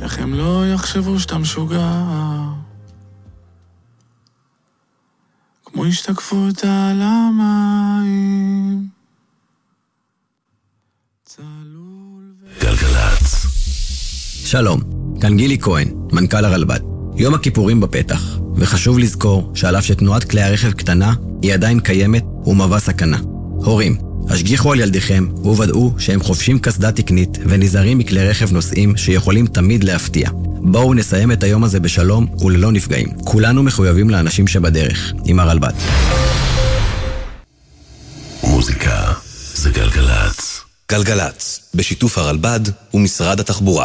איך הם לא יחשבו שאתה משוגע, כמו השתקפות על המים. גלגלץ. שלום, כאן גילי כהן, מנכ"ל הרלב"ד. יום הכיפורים בפתח, וחשוב לזכור שעל אף שתנועת כלי הרכב קטנה, היא עדיין קיימת ומהווה סכנה. הורים, השגיחו על ילדיכם וודאו שהם חובשים קסדה תקנית ונזהרים מכלי רכב נוסעים שיכולים תמיד להפתיע. בואו נסיים את היום הזה בשלום וללא נפגעים. כולנו מחויבים לאנשים שבדרך, עם הרלב"ד. מוזיקה זה גלגלץ. גלגלץ, בשיתוף הרלב"ד ומשרד התחבורה.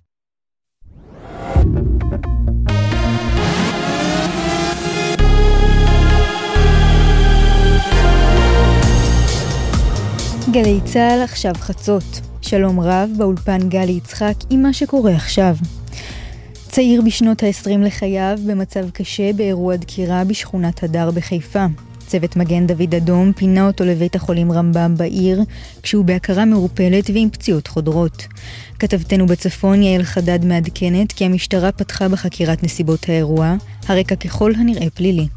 גלי צהל עכשיו חצות. שלום רב, באולפן גלי יצחק עם מה שקורה עכשיו. צעיר בשנות ה-20 לחייו במצב קשה באירוע דקירה בשכונת הדר בחיפה. צוות מגן דוד אדום פינה אותו לבית החולים רמב"ם בעיר, כשהוא בהכרה מעורפלת ועם פציעות חודרות. כתבתנו בצפון יעל חדד מעדכנת כי המשטרה פתחה בחקירת נסיבות האירוע, הרקע ככל הנראה פלילי.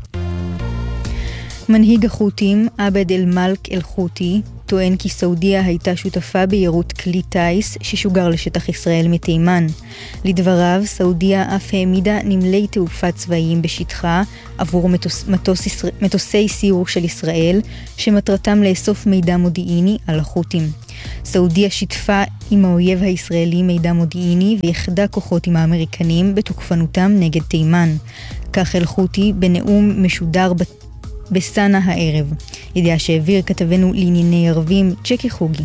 מנהיג החות'ים, עבד אל-מלק אל-חות'י, טוען כי סעודיה הייתה שותפה ביירוט כלי טייס ששוגר לשטח ישראל מתימן. לדבריו, סעודיה אף העמידה נמלי תעופה צבאיים בשטחה עבור מטוסי סיור של ישראל, שמטרתם לאסוף מידע מודיעיני על החות'ים. סעודיה שיתפה עם האויב הישראלי מידע מודיעיני ויחדה כוחות עם האמריקנים בתוקפנותם נגד תימן. כך אל-חות'י בנאום משודר בסנה הערב, ידיעה שהעביר כתבנו לענייני ערבים צ'קי חוגי.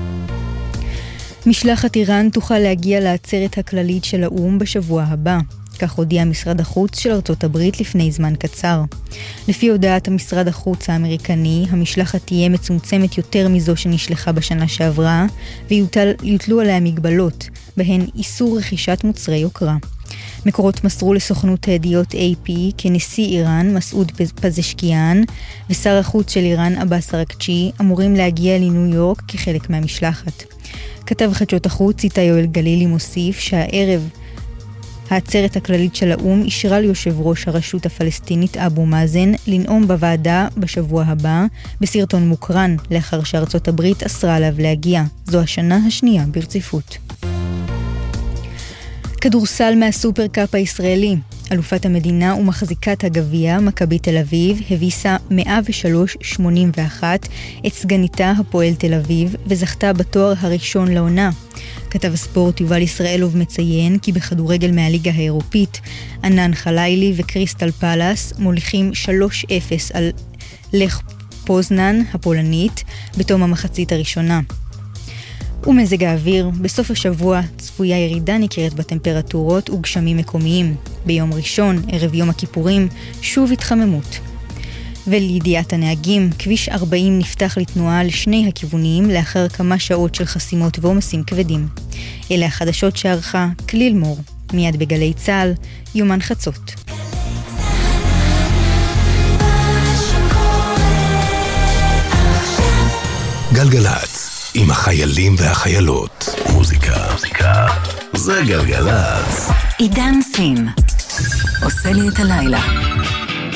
משלחת איראן תוכל להגיע לעצרת הכללית של האו"ם בשבוע הבא, כך הודיע משרד החוץ של ארצות הברית לפני זמן קצר. לפי הודעת המשרד החוץ האמריקני, המשלחת תהיה מצומצמת יותר מזו שנשלחה בשנה שעברה, ויוטלו עליה מגבלות, בהן איסור רכישת מוצרי יוקרה. מקורות מסרו לסוכנות הידיעות AP כי נשיא איראן, מסעוד פזשקיאן, ושר החוץ של איראן, עבאס אראקצ'י, אמורים להגיע לניו יורק כחלק מהמשלחת. כתב חדשות החוץ איתי יואל גלילי מוסיף שהערב העצרת הכללית של האו"ם אישרה ליושב ראש הרשות הפלסטינית אבו מאזן לנאום בוועדה בשבוע הבא, בסרטון מוקרן לאחר שארצות הברית אסרה עליו להגיע. זו השנה השנייה ברציפות. כדורסל מהסופרקאפ הישראלי. אלופת המדינה ומחזיקת הגביע, מכבי תל אביב, הביסה 103-81 את סגניתה הפועל תל אביב, וזכתה בתואר הראשון לעונה. כתב הספורט יובל ישראלוב מציין כי בכדורגל מהליגה האירופית, ענן חלילי וקריסטל פלאס מוליכים 3-0 על לך פוזנן הפולנית בתום המחצית הראשונה. ומזג האוויר, בסוף השבוע צפויה ירידה ניכרת בטמפרטורות וגשמים מקומיים. ביום ראשון, ערב יום הכיפורים, שוב התחממות. ולידיעת הנהגים, כביש 40 נפתח לתנועה לשני הכיוונים לאחר כמה שעות של חסימות ועומסים כבדים. אלה החדשות שערכה כליל מור, מיד בגלי צהל, יומן חצות. גלגלץ. עם החיילים והחיילות. מוזיקה זה גלגלץ. עידן סין עושה לי את הלילה.